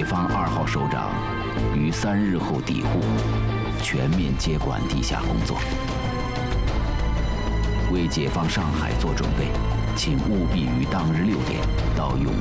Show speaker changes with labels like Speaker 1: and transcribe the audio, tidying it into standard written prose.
Speaker 1: 北方2号首长于3日后抵沪，全面接管地下工作。为解放上海做准备，请务必于当日6点到永